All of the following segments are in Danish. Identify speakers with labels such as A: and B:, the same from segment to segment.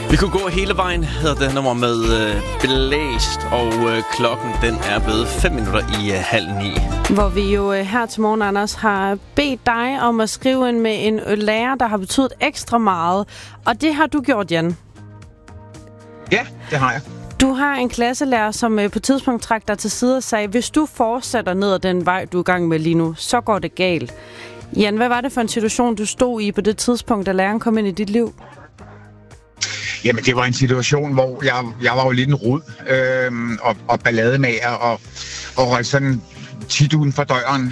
A: Vi kunne gå hele vejen, hedder det nummer med Blæst, og klokken den er blevet 5 minutter i 8:30.
B: Hvor vi jo her til morgen, Anders, har bedt dig om at skrive ind med en lærer, der har betydet ekstra meget. Og det har du gjort, Jan.
C: Ja, det har jeg.
B: Du har en klasselærer, som på et tidspunkt trak dig til side og sagde, hvis du fortsætter ned ad den vej, du er i gang med lige nu, så går det galt. Jan, hvad var det for en situation, du stod i på det tidspunkt, da læreren kom ind i dit liv?
C: Jamen, det var en situation, hvor jeg var jo lidt en rod og ballademager og røg sådan tit uden for døren.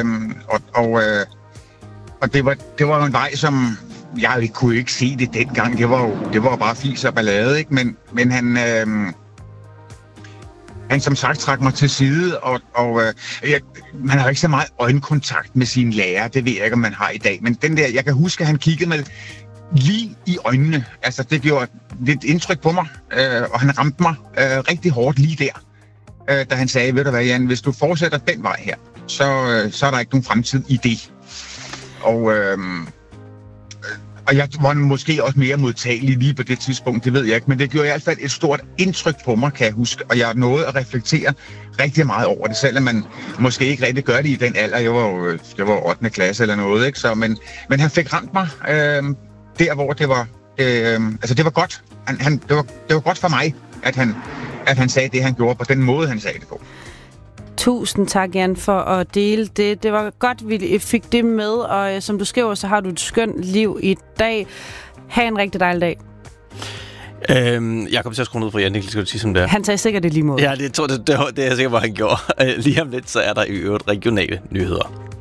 C: Og det var jo en vej, som jeg kunne ikke se det dengang. Det var jo bare fis og ballade, ikke? Men han som sagt trak mig til side, man har ikke så meget øjenkontakt med sine lærer. Det ved jeg ikke, om man har i dag. Men den der, jeg kan huske, at han kiggede med lige i øjnene. Altså, det gjorde lidt indtryk på mig, og han ramte mig rigtig hårdt lige der, da han sagde, ved du hvad, Jan, hvis du fortsætter den vej her, så er der ikke nogen fremtid i det. Og jeg var måske også mere modtagelig lige på det tidspunkt, det ved jeg ikke, men det gjorde i hvert fald et stort indtryk på mig, kan jeg huske, og jeg nåede at reflektere rigtig meget over det, selvom man måske ikke rigtig gør det i den alder. Jeg var 8. klasse eller noget, ikke? Så, men han fik ramt mig der, hvor det var, det var godt. Det var godt for mig, at han sagde det, han gjorde på den måde, han sagde det på.
B: Tusind tak, Jan, for at dele det. Det var godt, vi fik det med, og som du skriver, så har du et skønt liv i dag. Ha' en rigtig dejlig dag.
A: Jeg kommer til at skrue ned for Jan, det skal du sige som det er.
B: Han sagde sikkert det lige mod.
A: Ja, det er jeg sikker på, han gjorde. Lige om lidt, så er der i øvrigt regionale nyheder.